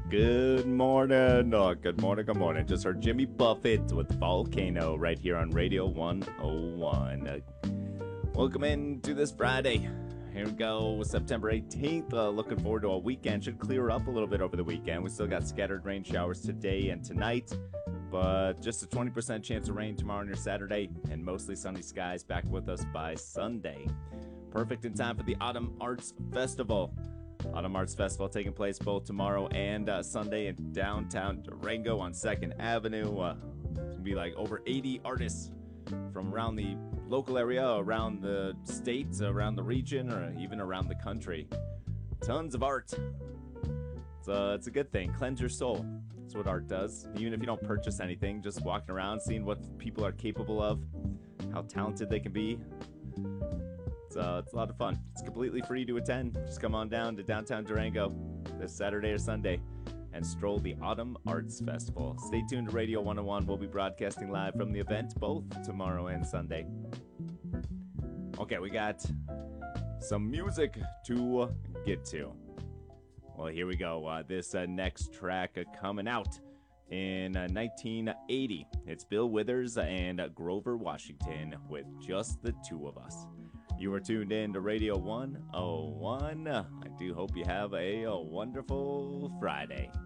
Good morning. Oh, good morning. Good morning. Just heard Jimmy Buffett with Volcano right here on Radio 101. Welcome in to this Friday. Here we go, September 18th. Looking forward to a weekend. Should clear up a little bit over the weekend. We still got scattered rain showers today and tonight, but just a 20% chance of rain tomorrow and your Saturday, and mostly sunny skies back with us by Sunday. Perfect in time for the Autumn Arts Festival. Autumn Arts Festival taking place both tomorrow and Sunday in downtown Durango on 2nd Avenue. It's going to be like over 80 artists from around the local area, around the states, around the region, or even around the country. Tons of art. It's a good thing. Cleanse your soul. That's what art does. Even if you don't purchase anything, just walking around, seeing what people are capable of, how talented they can be. It's a lot of fun. It's completely free to attend. Just come on down to downtown Durango this Saturday or Sunday and stroll the Autumn Arts Festival. Stay tuned to Radio 101. We'll be broadcasting live from the event both tomorrow and Sunday. Okay, we got some music to get to. Well, here we go. This next track coming out in 1980. It's Bill Withers and Grover Washington with Just the Two of Us. You are tuned in to Radio 101. I do hope you have a wonderful Friday.